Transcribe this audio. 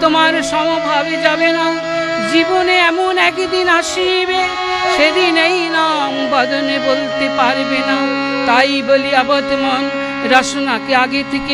তোমার সমভাবে যাবে না। জীবনে এমন একদিন আসিবে, সেদিন এই নাম বদনে বলতে পারবে না। তাই বলি আবদ মন, রসনাকে আগে থেকে